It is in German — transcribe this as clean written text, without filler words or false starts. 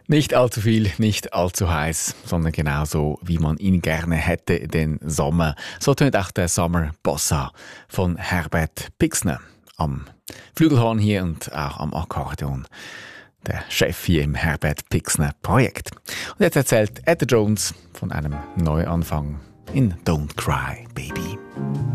Nicht allzu viel, nicht allzu heiß, sondern genauso, wie man ihn gerne hätte, den Sommer. So tönt auch der Summer Bossa von Herbert Pixner am Flügelhorn hier und auch am Akkordeon. Der Chef hier im Herbert Pixner Projekt. Und jetzt erzählt Etta Jones von einem Neuanfang in Don't Cry, Baby.